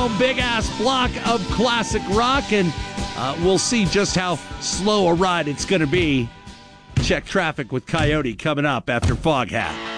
big-ass block of classic rock, and we'll see just how slow a ride it's going to be. Check traffic with Coyote coming up after Foghat.